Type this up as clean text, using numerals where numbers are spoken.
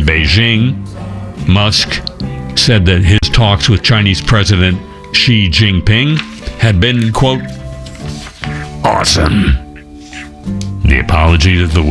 Beijing. Musk said that his talks with Chinese President Xi Jinping had been, quote, awesome. The apology of the week.